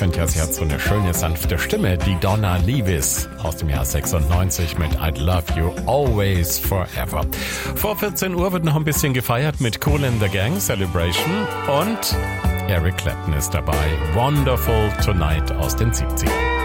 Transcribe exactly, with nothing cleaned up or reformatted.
finde ja, sie hat so eine schöne, sanfte Stimme, die Donna Lewis aus dem Jahr sechsundneunzig mit I'd Love You Always Forever. Vor vierzehn Uhr wird noch ein bisschen gefeiert mit Kool and the Gang Celebration und Eric Clapton ist dabei. Wonderful Tonight aus den siebzigern.